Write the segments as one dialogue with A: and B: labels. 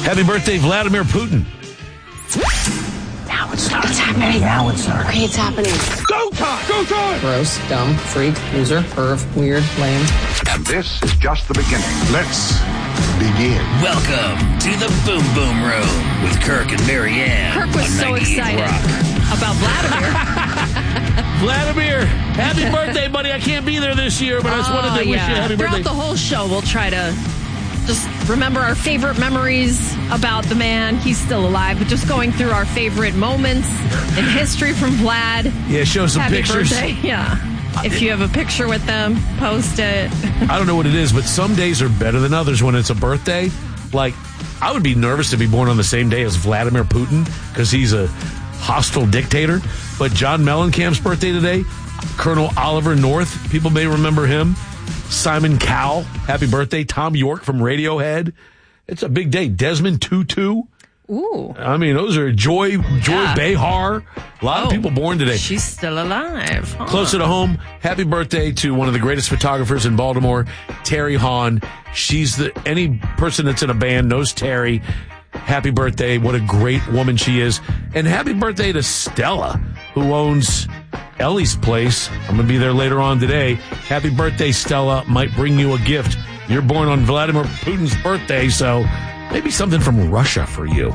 A: Happy birthday, Vladimir Putin.
B: Now it starts.
C: It's happening.
B: Now it starts.
C: Okay, it's happening.
A: Go time! Go time!
C: Gross, dumb, freak, loser, perv, weird, lame.
D: And this is just the beginning. Let's begin.
E: Welcome to the Boom Boom Room with Kirk and Marianne.
F: Kirk was so excited about Vladimir.
A: Vladimir, happy birthday, buddy. I can't be there this year, but I just wanted to wish you a happy birthday.
F: Throughout the whole show, we'll try to just remember our favorite memories about the man. He's still alive, but just going through our favorite moments in history from Vlad.
A: Yeah, show some
F: happy
A: pictures.
F: Birthday. Yeah. If you have a picture with them, post it.
A: I don't know what it is, but some days are better than others when it's a birthday. Like, I would be nervous to be born on the same day as Vladimir Putin because he's a hostile dictator. But John Mellencamp's birthday today, Colonel Oliver North, people may remember him. Simon Cowell, happy birthday. Tom York from Radiohead. It's a big day. Desmond Tutu.
F: Ooh.
A: I mean, those are Joy Behar. A lot of people born today.
F: She's still alive. Huh?
A: Closer to home, happy birthday to one of the greatest photographers in Baltimore, Terry Hahn. Any person that's in a band knows Terry. Happy birthday. What a great woman she is. And happy birthday to Stella, who owns Ellie's Place. I'm going to be there later on today. Happy birthday, Stella. Might bring you a gift. You're born on Vladimir Putin's birthday, so maybe something from Russia for you.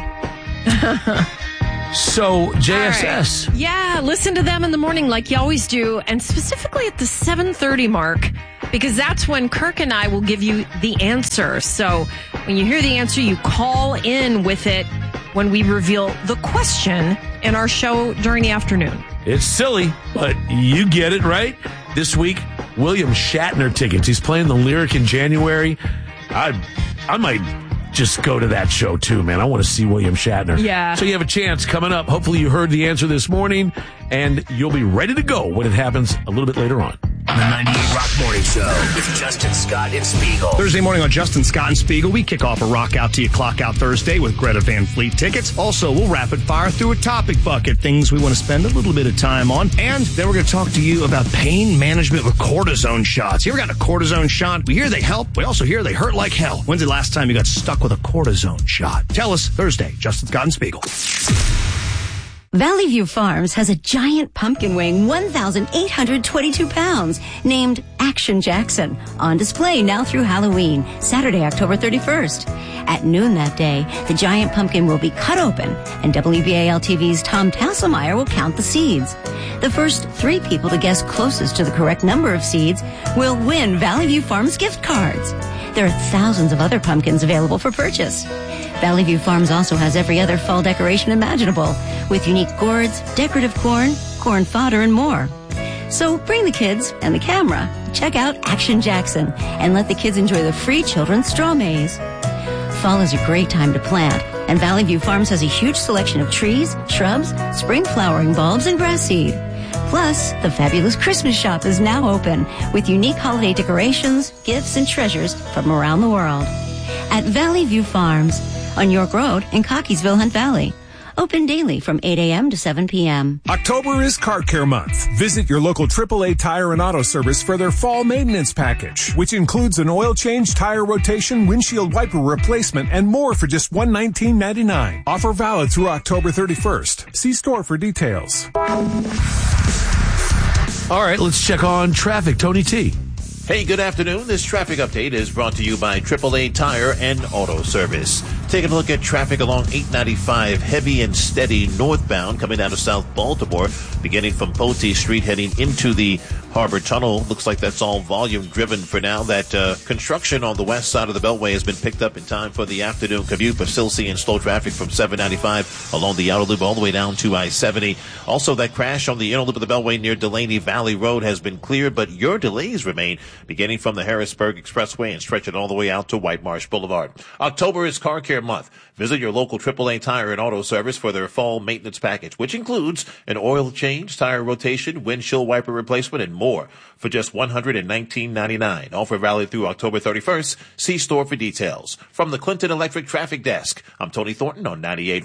A: So, JSS.
F: Right. Yeah, listen to them in the morning like you always do, and specifically at the 7:30 mark, because that's when Kirk and I will give you the answer. So when you hear the answer, you call in with it when we reveal the question in our show during the afternoon.
A: It's silly, but you get it, right? This week, William Shatner tickets. He's playing the Lyric in January. I might just go to that show too, man. I want to see William Shatner.
F: Yeah.
A: So you have a chance coming up. Hopefully you heard the answer this morning, and you'll be ready to go when it happens a little bit later on.
E: The 98 Rock Morning Show with Justin Scott and Spiegel.
G: Thursday morning on Justin Scott and Spiegel, we kick off a Rock Out Till You Clock Out Thursday with Greta Van Fleet tickets. Also, we'll rapid fire through a topic bucket, things we want to spend a little bit of time on. And then we're going to talk to you about pain management with cortisone shots. You ever got a cortisone shot? We hear they help. We also hear they hurt like hell. When's the last time you got stuck with a cortisone shot? Tell us Thursday, Justin Scott and Spiegel.
H: Valley View Farms has a giant pumpkin weighing 1,822 pounds named Action Jackson on display now through Halloween, Saturday, October 31st. At noon that day, the giant pumpkin will be cut open and WBAL-TV's Tom Tasselmeyer will count the seeds. The first 3 people to guess closest to the correct number of seeds will win Valley View Farms gift cards. There are thousands of other pumpkins available for purchase. Valley View Farms also has every other fall decoration imaginable, with unique gourds, decorative corn, corn fodder, and more. So bring the kids and the camera, check out Action Jackson, and let the kids enjoy the free children's straw maze. Fall is a great time to plant, and Valley View Farms has a huge selection of trees, shrubs, spring flowering bulbs, and grass seed. Plus, the fabulous Christmas shop is now open with unique holiday decorations, gifts, and treasures from around the world. At Valley View Farms on York Road in Cockeysville, Hunt Valley. Open daily from 8 a.m. to 7 p.m.
I: October is Car Care Month. Visit your local AAA Tire and Auto Service for their fall maintenance package, which includes an oil change, tire rotation, windshield wiper replacement, and more for just $119.99. Offer valid through October 31st. See store for details.
A: All right, let's check on traffic. Tony T.
J: Hey, good afternoon. This traffic update is brought to you by AAA Tire and Auto Service. Taking a look at traffic along 895, heavy and steady northbound coming out of South Baltimore, beginning from Poteet Street heading into the Harbor Tunnel. Looks like that's all volume driven for now. That construction on the west side of the Beltway has been picked up in time for the afternoon commute, but still seeing slow traffic from 795 along the outer loop all the way down to I-70. Also, that crash on the inner loop of the Beltway near Delaney Valley Road has been cleared, but your delays remain beginning from the Harrisburg Expressway and stretching all the way out to White Marsh Boulevard. October is Car Care Month. Visit your local AAA Tire and Auto Service for their fall maintenance package, which includes an oil change, tire rotation, windshield wiper replacement, and more for just $119.99. Offer valid through October 31st. See store for details. From the Clinton Electric Traffic Desk, I'm Tony Thornton on 98 Rock.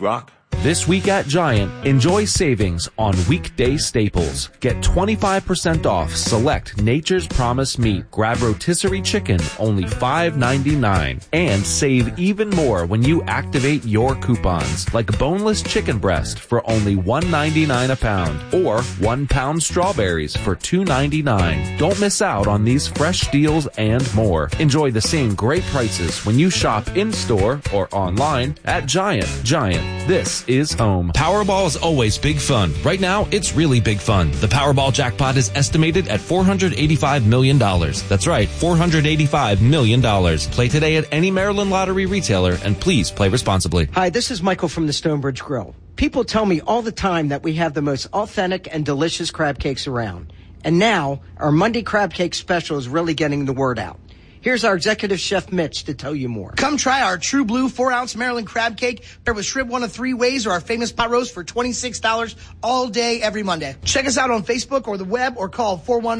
B: This week at Giant, enjoy savings on weekday staples. Get 25% off select Nature's Promise meat. Grab rotisserie chicken, only $5.99. And save even more when you activate your coupons, like boneless chicken breast for only $1.99 a pound, or 1 pound strawberries for $2.99. Don't miss out on these fresh deals and more. Enjoy the same great prices when you shop in-store or online at Giant. Giant, this is home.
K: Powerball is always big fun. Right now, it's really big fun. The Powerball jackpot is estimated at $485 million. That's right, $485 million. Play today at any Maryland Lottery retailer, and please play responsibly.
L: Hi, this is Michael from the Stonebridge Grill. People tell me all the time that we have the most authentic and delicious crab cakes around. And now, our Monday crab cake special is really getting the word out. Here's our executive chef, Mitch, to tell you more.
M: Come try our True Blue 4-ounce Maryland crab cake paired with shrimp one of 3 ways or our famous pot roast for $26 all day, every Monday. Check us out on Facebook or the web or call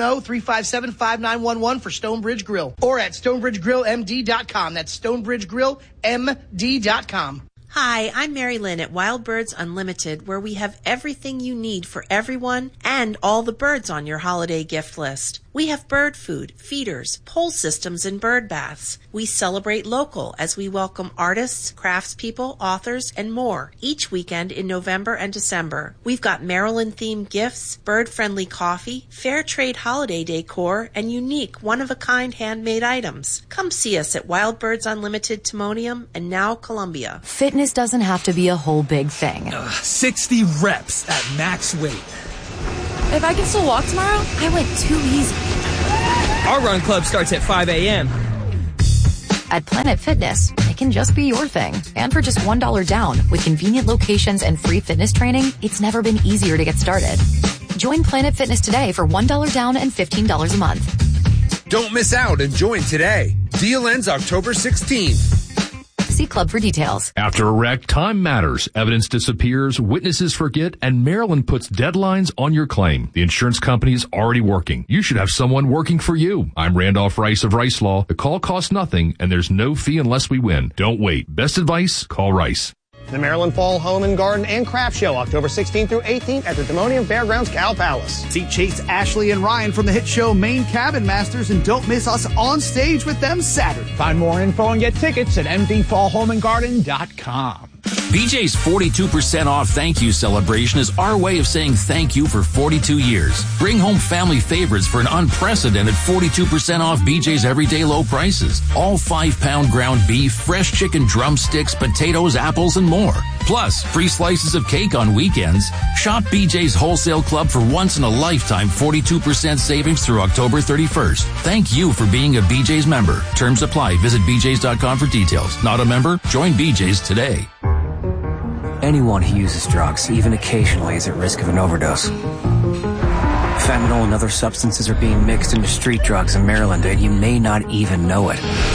M: 410-357-5911 for Stonebridge Grill or at StonebridgeGrillMD.com. That's StonebridgeGrillMD.com.
N: Hi, I'm Mary Lynn at Wild Birds Unlimited, where we have everything you need for everyone and all the birds on your holiday gift list. We have bird food, feeders, pole systems, and bird baths. We celebrate local as we welcome artists, craftspeople, authors, and more each weekend in November and December. We've got Maryland-themed gifts, bird-friendly coffee, fair trade holiday decor, and unique one-of-a-kind handmade items. Come see us at Wild Birds Unlimited Timonium and now Columbia.
O: Fitness doesn't have to be a whole big thing.
P: 60 reps at max weight.
O: If I can still walk tomorrow, I went too easy.
P: Our run club starts at 5 a.m.
O: At Planet Fitness, it can just be your thing. And for just $1 down, with convenient locations and free fitness training, it's never been easier to get started. Join Planet Fitness today for $1 down and $15 a month.
Q: Don't miss out and join today. Deal ends October 16th.
O: See Club for details.
R: After a wreck, time matters. Evidence disappears, witnesses forget, and Maryland puts deadlines on your claim. The insurance company is already working. You should have someone working for you. I'm Randolph Rice of Rice Law. The call costs nothing, and there's no fee unless we win. Don't wait. Best advice? Call Rice.
S: The Maryland Fall Home and Garden and Craft Show, October 16th through 18th at the Timonium Fairgrounds Cow Palace.
T: See Chase, Ashley, and Ryan from the hit show Maine Cabin Masters, and don't miss us on stage with them Saturday.
U: Find more info and get tickets at mdfallhomeandgarden.com.
E: BJ's 42% off thank you celebration is our way of saying thank you for 42 years. Bring home family favorites for an unprecedented 42% off BJ's everyday low prices. All 5-pound ground beef, fresh chicken drumsticks, potatoes, apples, and more. Plus, free slices of cake on weekends. Shop BJ's Wholesale Club for once-in-a-lifetime 42% savings through October 31st. Thank you for being a BJ's member. Terms apply. Visit bjs.com for details. Not a member? Join BJ's today.
V: Anyone who uses drugs, even occasionally, is at risk of an overdose. Fentanyl and other substances are being mixed into street drugs in Maryland, and you may not even know it.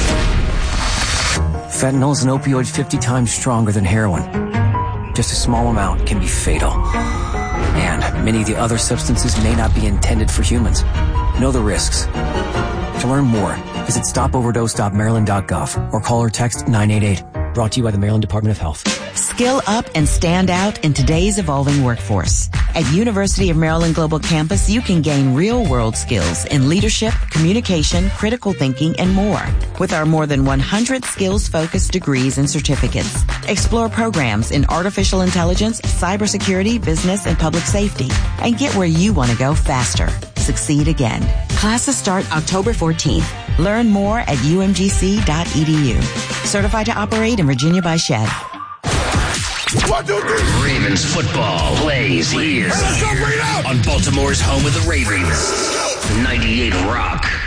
V: Fentanyl is an opioid 50 times stronger than heroin. Just a small amount can be fatal. And many of the other substances may not be intended for humans. Know the risks. To learn more, visit stopoverdose.maryland.gov or call or text 988. Brought to you by the Maryland Department of Health.
W: Skill up and stand out in today's evolving workforce. At University of Maryland Global Campus, you can gain real-world skills in leadership, communication, critical thinking, and more. With our more than 100 skills-focused degrees and certificates. Explore programs in artificial intelligence, cybersecurity, business, and public safety. And get where you want to go faster. Succeed again. Classes start October 14th. Learn more at umgc.edu. Certified to operate in Virginia by SHED.
E: 1, 2, 3. Ravens football plays here on Baltimore's home of the Ravens. 98 Rock.